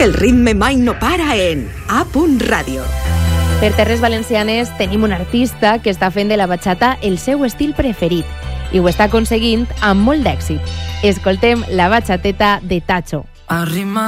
El ritme mai no para en A.Radio. Per terres valencianes tenim un artista que està fent de la bachata el seu estil preferit i ho està aconseguint amb molt d'èxit. Escoltem la bachateta de Tacho.